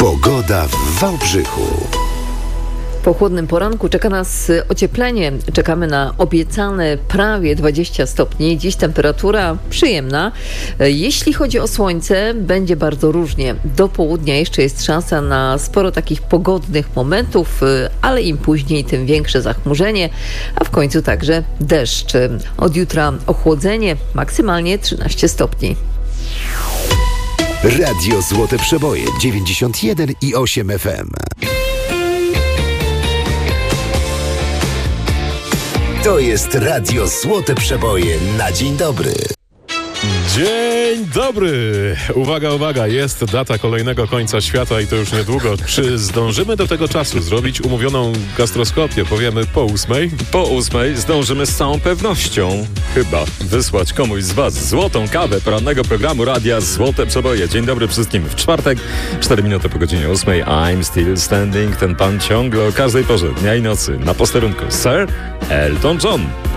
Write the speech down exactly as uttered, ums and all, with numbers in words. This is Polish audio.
Pogoda w Wałbrzychu. Po chłodnym poranku czeka nas ocieplenie. Czekamy na obiecane prawie dwadzieścia stopni. Dziś temperatura przyjemna. Jeśli chodzi o słońce, będzie bardzo różnie. Do południa jeszcze jest szansa na sporo takich pogodnych momentów, ale im później, tym większe zachmurzenie, a w końcu także deszcz. Od jutra ochłodzenie, maksymalnie trzynaście stopni. Radio Złote Przeboje dziewięćdziesiąt jeden i osiem F M. To jest Radio Złote Przeboje na dzień dobry. Dzień dobry! Uwaga, uwaga, jest data kolejnego końca świata i to już niedługo. Czy zdążymy do tego czasu zrobić umówioną gastroskopię, powiemy po ósmej? Po ósmej zdążymy z całą pewnością chyba wysłać komuś z Was złotą kawę porannego programu Radia Złote Przeboje. Dzień dobry wszystkim w czwartek, cztery minuty po godzinie ósmej. I'm still standing. Ten pan ciągle o każdej porze dnia i nocy na posterunku. Sir Elton John.